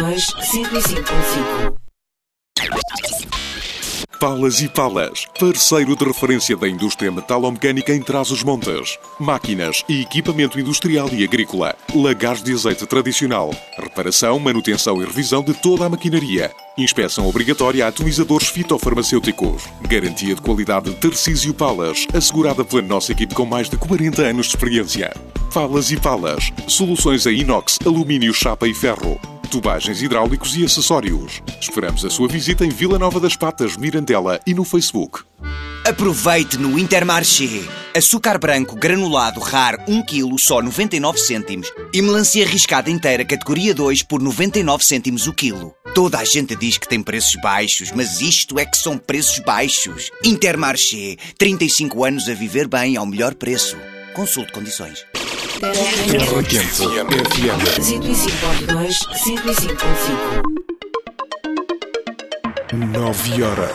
105.5. Palas e Palas, parceiro de referência da indústria metalomecânica em Trás-os-Montes. Máquinas e equipamento industrial e agrícola. Lagares de azeite tradicional. Reparação, manutenção e revisão de toda a maquinaria. Inspeção obrigatória a atomizadores fitofarmacêuticos. Garantia de qualidade Tarcísio Palas, assegurada pela nossa equipe com mais de 40 anos de experiência. Palas e Palas, soluções a inox, alumínio, chapa e ferro. Tubagens hidráulicos e acessórios. Esperamos a sua visita em Vila Nova das Patas, Mirandela e no Facebook. Aproveite no Intermarché. Açúcar branco granulado RAR 1 kg só 99 cêntimos e melancia riscada inteira categoria 2 por 99 cêntimos o quilo. Toda a gente diz que tem preços baixos, mas isto é que são preços baixos. Intermarché, 35 anos a viver bem ao melhor preço. Consulte condições. Terra Quente FM 105.2, 105.5. 9 horas.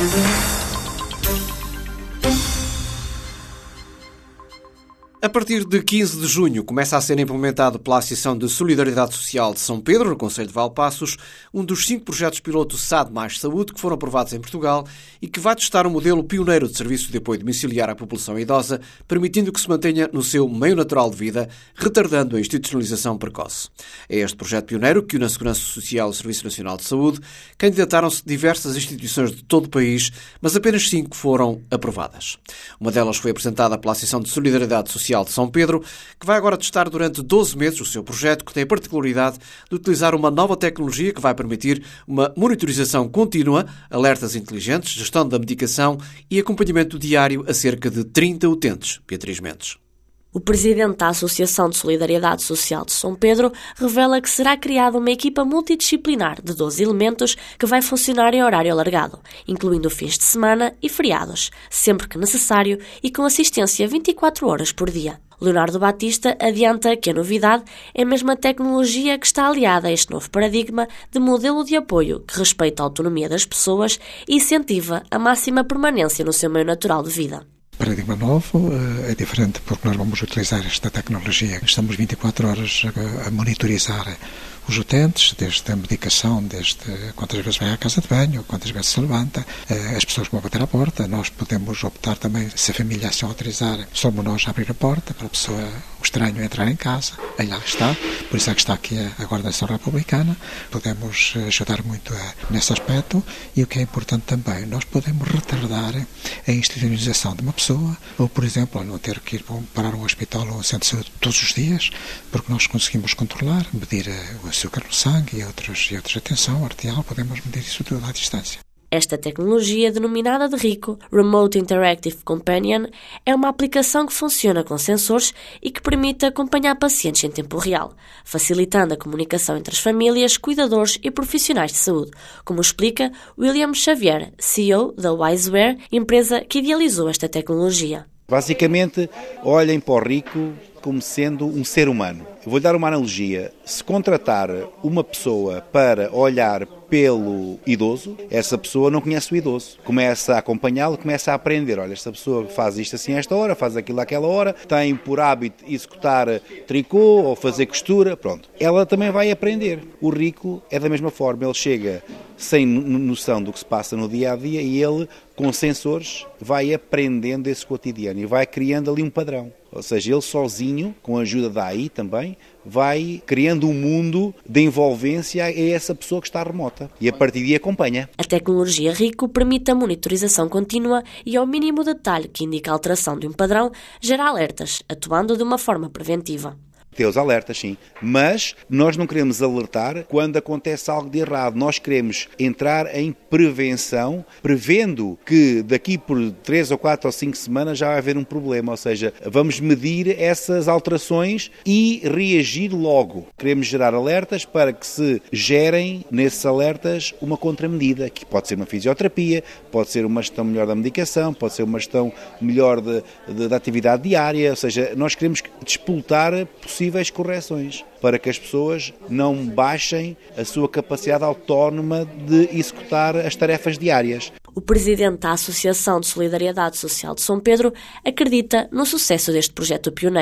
A partir de 15 de junho começa a ser implementado pela Associação de Solidariedade Social de São Pedro, no Concelho de Valpaços, um dos 5 projetos piloto SAD mais Saúde que foram aprovados em Portugal e que vai testar um modelo pioneiro de serviço de apoio domiciliar à população idosa, permitindo que se mantenha no seu meio natural de vida, retardando a institucionalização precoce. É este projeto pioneiro que une a Segurança Social e o Serviço Nacional de Saúde. Candidataram-se diversas instituições de todo o país, mas apenas 5 foram aprovadas. Uma delas foi apresentada pela Associação de Solidariedade Social de São Pedro, que vai agora testar durante 12 meses o seu projeto, que tem a particularidade de utilizar uma nova tecnologia que vai permitir uma monitorização contínua, alertas inteligentes, gestão da medicação e acompanhamento diário a cerca de 30 utentes. Beatriz Mendes. O presidente da Associação de Solidariedade Social de São Pedro revela que será criada uma equipa multidisciplinar de 12 elementos que vai funcionar em horário alargado, incluindo fins de semana e feriados, sempre que necessário e com assistência 24 horas por dia. Leonardo Batista adianta que a novidade é mesmo a tecnologia que está aliada a este novo paradigma de modelo de apoio que respeita a autonomia das pessoas e incentiva a máxima permanência no seu meio natural de vida. Paradigma novo, é diferente porque nós vamos utilizar esta tecnologia. Estamos 24 horas a monitorizar os utentes, desde a medicação, desde quantas vezes vai à casa de banho, quantas vezes se levanta, as pessoas que vão bater à porta. Nós podemos optar também, se a família assim autorizar, somos nós a abrir a porta para a pessoa, o estranho, entrar em casa. Aí lá está, por isso é que está aqui a Guarda-Nação Republicana. Podemos ajudar muito nesse aspecto e o que é importante também, nós podemos retardar a institucionalização de uma pessoa ou, por exemplo, não ter que ir parar um hospital ou um centro de saúde todos os dias, porque nós conseguimos controlar, medir o açúcar no sangue e outras a tensão arterial, podemos medir isso tudo à distância. Esta tecnologia, denominada de RICO, Remote Interactive Companion, é uma aplicação que funciona com sensores e que permite acompanhar pacientes em tempo real, facilitando a comunicação entre as famílias, cuidadores e profissionais de saúde, como explica William Xavier, CEO da Wiseware, empresa que idealizou esta tecnologia. Basicamente, olhem para o RICO como sendo um ser humano. Eu vou-lhe dar uma analogia. Se contratar uma pessoa para olhar pelo idoso, essa pessoa não conhece o idoso. Começa a acompanhá-lo, começa a aprender. Olha, esta pessoa faz isto assim a esta hora, faz aquilo àquela hora, tem por hábito executar tricô ou fazer costura, pronto. Ela também vai aprender. O RICO é da mesma forma. Ele chega sem noção do que se passa no dia-a-dia e ele, com sensores, vai aprendendo esse cotidiano e vai criando ali um padrão. Ou seja, ele sozinho, com a ajuda da AI também, vai criando um mundo de envolvência a essa pessoa que está remota e a partir daí acompanha. A tecnologia RICO permite a monitorização contínua e ao mínimo detalhe que indica a alteração de um padrão, gera alertas, atuando de uma forma preventiva. Tem os alertas, sim, mas nós não queremos alertar quando acontece algo de errado. Nós queremos entrar em prevenção, prevendo que daqui por 3 ou 4 ou 5 semanas já vai haver um problema, ou seja, vamos medir essas alterações e reagir logo. Queremos gerar alertas para que se gerem nesses alertas uma contramedida, que pode ser uma fisioterapia, pode ser uma gestão melhor da medicação, pode ser uma gestão melhor da atividade diária, ou seja, nós queremos despoltar possíveis correções para que as pessoas não baixem a sua capacidade autónoma de executar as tarefas diárias. O presidente da Associação de Solidariedade Social de São Pedro acredita no sucesso deste projeto pioneiro.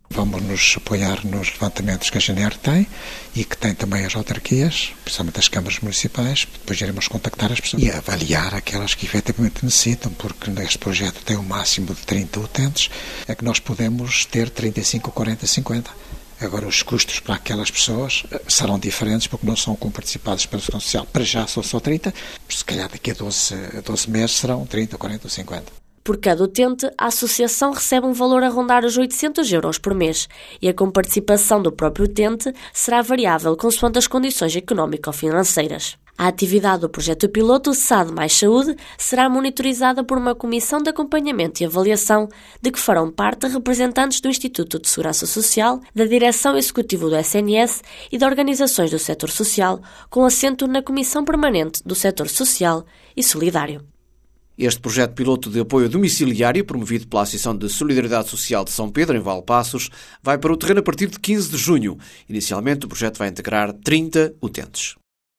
Vamos nos apoiar nos levantamentos que a GNR tem e que tem também as autarquias, principalmente as câmaras municipais. Depois iremos contactar as pessoas e avaliar aquelas que efetivamente necessitam, porque neste projeto tem um máximo de 30 utentes, é que nós podemos ter 35, 40, 50. Agora, os custos para aquelas pessoas serão diferentes porque não são comparticipados pela Segurança Social. Para já são só 30, se calhar daqui a 12 meses serão 30, 40 ou 50. Por cada utente, a associação recebe um valor a rondar os 800 euros por mês e a comparticipação do próprio utente será variável consoante as condições económico-financeiras. A atividade do projeto piloto SAD Mais Saúde será monitorizada por uma comissão de acompanhamento e avaliação de que farão parte representantes do Instituto de Segurança Social, da Direção Executiva do SNS e de organizações do setor social, com assento na Comissão Permanente do Setor Social e Solidário. Este projeto piloto de apoio domiciliário, promovido pela Associação de Solidariedade Social de São Pedro, em Valpassos, vai para o terreno a partir de 15 de junho. Inicialmente, o projeto vai integrar 30 utentes.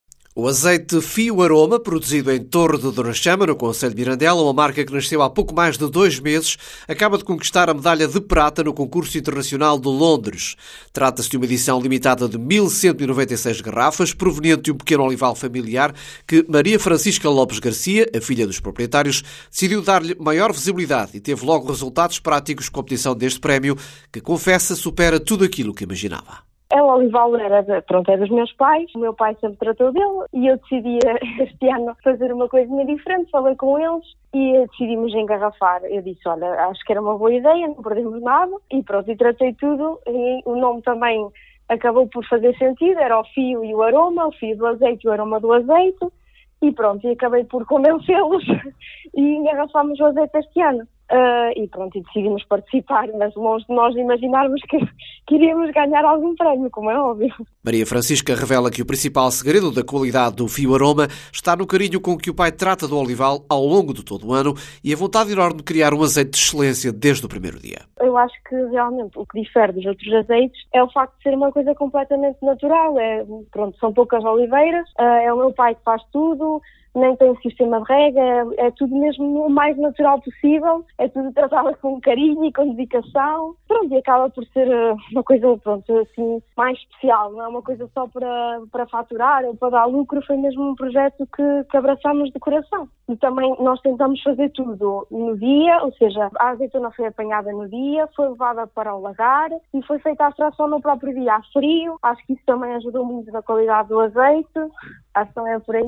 O azeite Fio Aroma, produzido em Torre de Dona Chama, no concelho de Mirandela, uma marca que nasceu há pouco mais de 2 meses, acaba de conquistar a medalha de prata no concurso internacional de Londres. Trata-se de uma edição limitada de 1.196 garrafas, proveniente de um pequeno olival familiar que Maria Francisca Lopes Garcia, a filha dos proprietários, decidiu dar-lhe maior visibilidade e teve logo resultados práticos com a obtenção deste prémio, que, confessa, supera tudo aquilo que imaginava. O olival é dos meus pais, o meu pai sempre tratou dele e eu decidi este ano fazer uma coisinha diferente, falei com eles e decidimos engarrafar. Eu disse, olha, acho que era uma boa ideia, não perdemos nada e pronto, e tratei tudo e o nome também acabou por fazer sentido, era o fio e o aroma, o fio do azeite e o aroma do azeite e pronto, e acabei por convencê-los e engarrafámos o azeite este ano. E pronto, e decidimos participar, mas longe de nós imaginarmos que iríamos ganhar algum prémio, como é óbvio. Maria Francisca revela que o principal segredo da qualidade do Fio Aroma está no carinho com que o pai trata do olival ao longo de todo o ano e a vontade enorme de criar um azeite de excelência desde o primeiro dia. Eu acho que realmente o que difere dos outros azeites é o facto de ser uma coisa completamente natural. São poucas oliveiras, é o meu pai que faz tudo, nem tem sistema de rega, é tudo mesmo o mais natural possível, é tudo tratado com carinho e com dedicação. Pronto, e acaba por ser uma coisa, assim, mais especial, não é uma coisa só para faturar ou para dar lucro, foi mesmo um projeto que abraçamos de coração. E também nós tentamos fazer tudo no dia, ou seja, a azeitona foi apanhada no dia, foi levada para o lagar e foi feita a extração no próprio dia a frio. Acho que isso também ajudou muito na qualidade do azeite. Acho que também é por aí.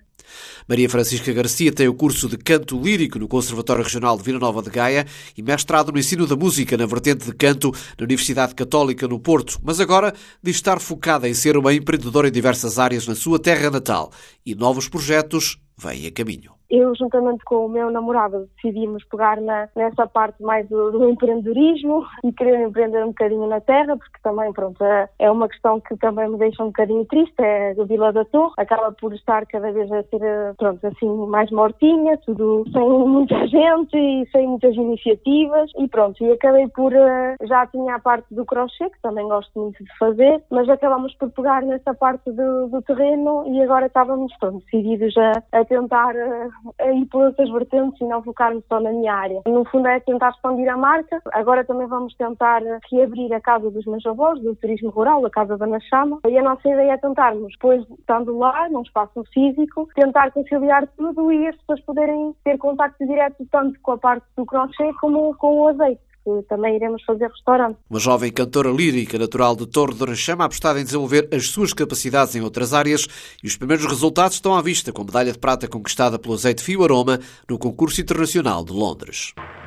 Maria Francisca Garcia tem o curso de canto lírico no Conservatório Regional de Vila Nova de Gaia e mestrado no ensino da música na vertente de canto na Universidade Católica no Porto, mas agora diz estar focada em ser uma empreendedora em diversas áreas na sua terra natal e novos projetos vêm a caminho. Eu, juntamente com o meu namorado, decidimos pegar nessa parte mais do empreendedorismo e querer empreender um bocadinho na terra, porque também, é uma questão que também me deixa um bocadinho triste, é do Vila da Torre, acaba por estar cada vez a ser, assim, mais mortinha, tudo sem muita gente e sem muitas iniciativas e acabei por, já tinha a parte do crochê, que também gosto muito de fazer, mas acabamos por pegar nessa parte do terreno e agora estávamos, decididos a tentar a ir por outras vertentes e não focarmos só na minha área. No fundo é tentar expandir a marca. Agora também vamos tentar reabrir a Casa dos Meus Avós, do Turismo Rural, a Casa da Dona Chama. E a nossa ideia é tentarmos, depois estando lá, num espaço físico, tentar conciliar tudo e as pessoas poderem ter contacto direto tanto com a parte do crochê como com o azeite. Também iremos fazer restaurante. Uma jovem cantora lírica natural de Torre de Dona Chama apostada em desenvolver as suas capacidades em outras áreas e os primeiros resultados estão à vista com a medalha de prata conquistada pelo azeite Fio Aroma no concurso internacional de Londres.